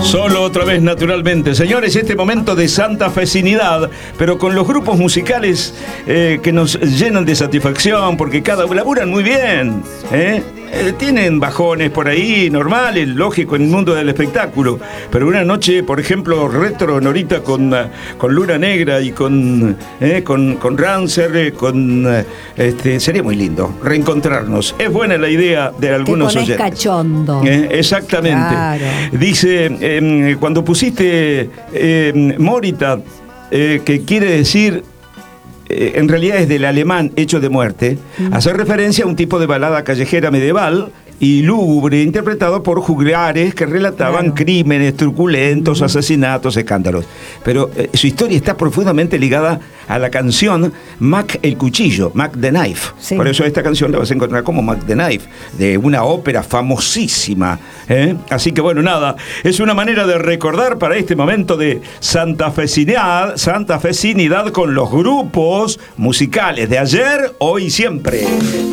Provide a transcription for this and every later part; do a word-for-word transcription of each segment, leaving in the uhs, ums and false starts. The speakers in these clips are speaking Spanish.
Solo otra vez, naturalmente. Señores, este momento de santafesinidad, pero con los grupos musicales eh, que nos llenan de satisfacción, porque cada uno laburan muy bien, ¿eh? Eh, tienen bajones por ahí, normales, lógico, en el mundo del espectáculo. Pero una noche, por ejemplo, retro, Norita, con, uh, con Luna Negra y con, eh, con, con Rancer, eh, con, uh, este, sería muy lindo reencontrarnos. Es buena la idea de algunos Te pones oyentes. Cachondo. Eh, exactamente. Claro. Dice, eh, cuando pusiste eh, Morita, eh, que quiere decir... en realidad es del alemán hecho de muerte, mm. hace referencia a un tipo de balada callejera medieval y lúgubre, interpretado por juglares que relataban claro. crímenes truculentos, mm. asesinatos, escándalos. Pero eh, su historia está profundamente ligada a la canción Mac el Cuchillo, Mac the Knife. Sí. Por eso esta canción la vas a encontrar como Mac the Knife, de una ópera famosísima. ¿eh? Así que bueno, nada, es una manera de recordar para este momento de santafesinidad, santafesinidad con los grupos musicales de ayer, hoy y siempre.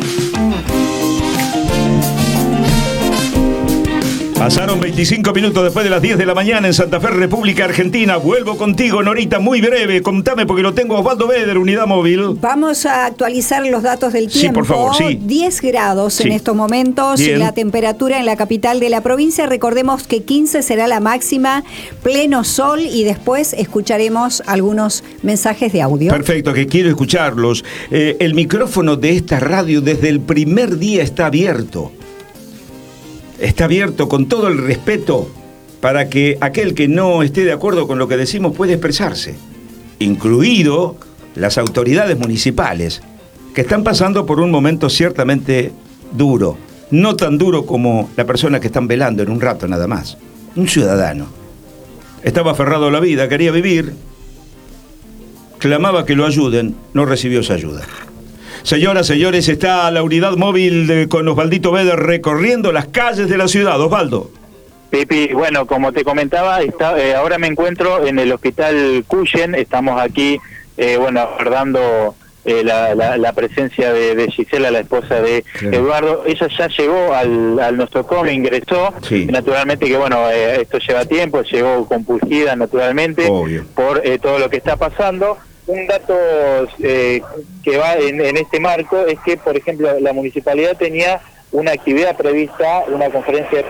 Pasaron veinticinco minutos después de las diez de la mañana en Santa Fe, República Argentina. Vuelvo contigo, Norita, muy breve. Contame, porque lo tengo a Osvaldo Beder, Unidad Móvil. Vamos a actualizar los datos del tiempo. Sí, por favor, sí. diez grados sí. en estos momentos. Bien. La temperatura en la capital de la provincia. Recordemos que quince será la máxima, pleno sol, y después escucharemos algunos mensajes de audio. Perfecto, que quiero escucharlos. Eh, el micrófono de esta radio desde el primer día está abierto. Está abierto con todo el respeto para que aquel que no esté de acuerdo con lo que decimos pueda expresarse, incluido las autoridades municipales, que están pasando por un momento ciertamente duro, no tan duro como la persona que están velando en un rato nada más. Un ciudadano. Estaba aferrado a la vida, quería vivir, clamaba que lo ayuden, no recibió esa ayuda. Señoras, señores, está la unidad móvil de, con Osvaldito Beder recorriendo las calles de la ciudad. Osvaldo. Pipi, bueno, como te comentaba, está, eh, ahora me encuentro en el hospital Cuyen. Estamos aquí, eh, bueno, aguardando eh, la, la, la presencia de, de Gisela, la esposa de claro. Eduardo. Ella ya llegó al, al nosocomio, ingresó. Sí. Naturalmente que, bueno, eh, esto lleva tiempo, llegó compulsida, naturalmente, Obvio. por eh, todo lo que está pasando. Un dato eh, que va en, en este marco es que, por ejemplo, la municipalidad tenía una actividad prevista, una conferencia de